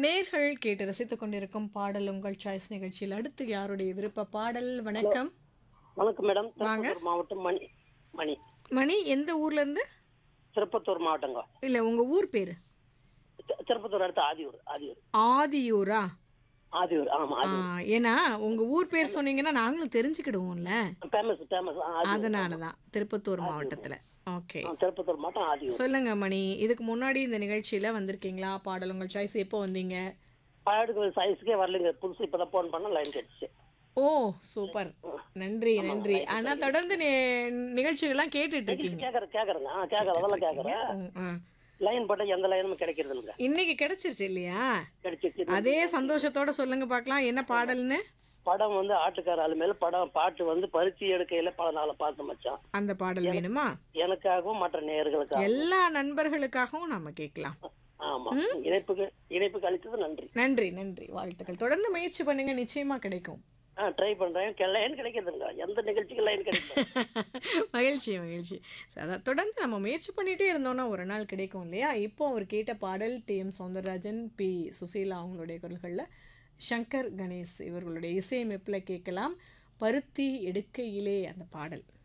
நேர்கள் கேட்டு ரசித்துக் கொண்டிருக்கும் பாடல் உங்கள் சாய்ஸ் நிகழ்ச்சியில் அடுத்து யாருடைய விருப்ப பாடல்? ஹலோ. வணக்கம். வணக்கம் மேடம். வாங்க. திருப்பத்தூர் மாவட்டம் மணி. மணி மணி எந்த ஊர்ல இருந்து? திருப்பத்தூர் மாவட்டங்க. இல்ல உங்க ஊர் பேரு? திருப்பத்தூர் அடுத்து ஆதியூர். ஆதியூர். ஆதியூரா? ஆதியூர். ஆமா ஆ, ஆதியூர். ஏன்னா உங்க ஊர் பேர் சொன்னீங்கன்னா நாங்களும் தெரிஞ்சுக்கிடுவோம்ல. Famous famous Athiyur. அதனால ஆமா. தான் திருப்பத்தூர் ஆதியூர். மாவட்டத்துல. ஓகே. திருப்பத்தூர் மாவட்டம் ஆதியூர். சொல்லுங்க மணி, இதுக்கு முன்னாடி இந்த நிகழ்ச்சியில வந்திருக்கீங்களா? பாடல் உங்கள் சாய்ஸ் எப்போ வந்தீங்க? பாடுக்கு சைஸுக்கே வரலைங்க. புதுசு இப்பதான் ஃபோன் பண்ண லைன் கிடைச்சு. ஓ, சூப்பர். நன்றி ஆமாங்க, நன்றி. லைன் ஆனா கிடைச்சு. தொடர்ந்து நிகழ்ச்சிகள்லாம் கேட்டுட்டு இருக்கீங்க. கேக்குறேங்க. கேக்குறேன் அதெல்லாம் கேக்குறேன். ஆ. லைன் போட்டா எந்த லைனும் கிடைக்கிறது இல்லைங்க. இன்னைக்கு கிடைச்சிருச்சு இல்லையா? கிடைச்சிச்சு. அதே சந்தோஷத்தோட சொல்லுங்க பார்க்கலாம், என்ன பாடல்னு. படம் வந்து ஆட்டுக்கார ஆளு மேல படம். பாட்டு வந்து பருத்தி எடுக்கையில பல நாளை பார்த்து மச்சான். அந்த பாடல் வேணுமா? எனக்காகவும் மற்ற நேயர்களுக்காகவும். எல்லா நண்பர்களுக்காகவும் நாம கேட்கலாம். ஆமா. இணைப்புக்கு அளித்தது நன்றி. நன்றி நன்றி, வாழ்த்துக்கள். தொடர்ந்து முயற்சி பண்ணுங்க, நிச்சயமா கிடைக்கும். ட்ரை பண்றேன். லைன் கிடைக்குதுங்க. எந்த நிகழ்ச்சிக்கு லைன் கிடைக்கும். மகிழ்ச்சி மகிழ்ச்சி. அதான் தொடர்ந்து நம்ம முயற்சி பண்ணிட்டே இருந்தோம்னா ஒரு நாள் கிடைக்கும் இல்லையா? இப்போ அவர் கேட்ட பாடல் டி.எம். சௌந்தரராஜன், பி. சுசீலா அவங்களுடைய குரல்களில், சங்கர் கணேஷ் இவர்களுடைய இசையமைப்பில் கேட்கலாம். பருத்தி எடுக்கையிலே அந்த பாடல்.